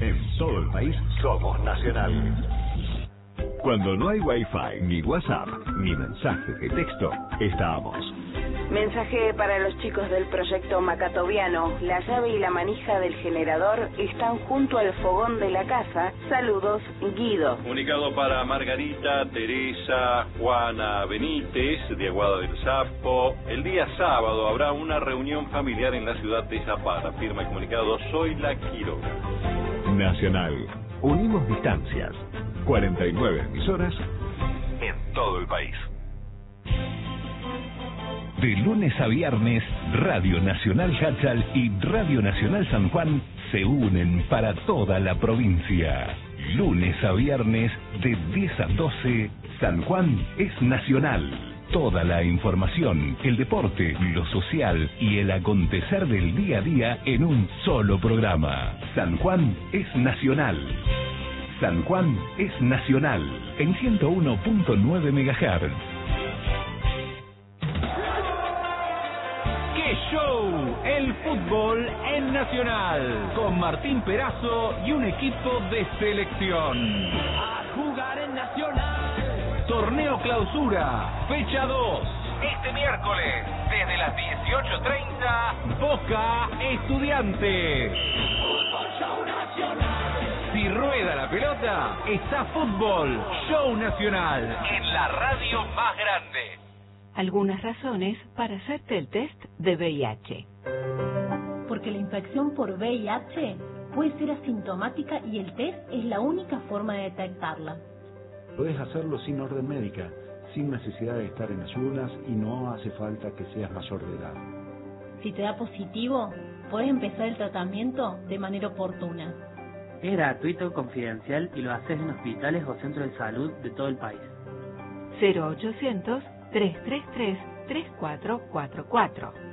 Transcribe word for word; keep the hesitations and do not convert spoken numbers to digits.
En todo el país somos Nacional. Cuando no hay Wi-Fi, ni WhatsApp, ni mensaje de texto, estamos. Mensaje para los chicos del proyecto Macatoviano. La llave y la manija del generador están junto al fogón de la casa. Saludos, Guido. Comunicado para Margarita, Teresa, Juana Benítez, de Aguada del Sapo. El día sábado habrá una reunión familiar en la ciudad de Zapata. Firma el comunicado Soy la Quiroga. Nacional. Unimos distancias. cuarenta y nueve emisoras en todo el país. De lunes a viernes, Radio Nacional Hachal y Radio Nacional San Juan se unen para toda la provincia. Lunes a viernes, de diez a doce, San Juan es nacional. Toda la información, el deporte, lo social y el acontecer del día a día en un solo programa. San Juan es nacional. San Juan es nacional, en ciento uno punto nueve megahertz. ¡Qué show! El fútbol en Nacional, con Martín Perazo y un equipo de selección. A jugar en Nacional. Torneo Clausura, fecha dos. Este miércoles, desde las dieciocho treinta, Boca Estudiantes. Fútbol Show Nacional. Si rueda la pelota, está Fútbol Show Nacional en la radio más grande. Algunas razones para hacerte el test de V I H. Porque la infección por V I H puede ser asintomática y el test es la única forma de detectarla. Puedes hacerlo sin orden médica, sin necesidad de estar en las urnas y no hace falta que seas mayor de edad. Si te da positivo, puedes empezar el tratamiento de manera oportuna. Es gratuito, confidencial y lo haces en hospitales o centros de salud de todo el país. cero ochocientos, tres tres tres, tres cuatro cuatro cuatro.